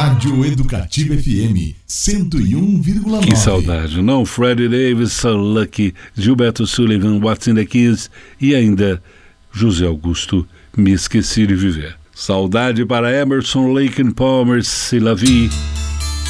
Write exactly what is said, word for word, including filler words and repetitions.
Rádio Educativa F M cento e um vírgula nove. Que saudade, não? Freddie Davis, So Lucky, Gilberto Sullivan, What's in the Keys e ainda José Augusto, Me Esqueci de Viver. Saudade para Emerson, Lake and Palmer, C'est la vie.